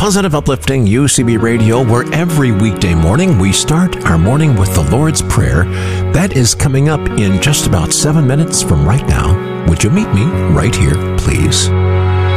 Positive, uplifting UCB Radio, where every weekday morning we start our morning with the Lord's Prayer. That is coming up in just about 7 minutes from right now. Would you meet me right here, please?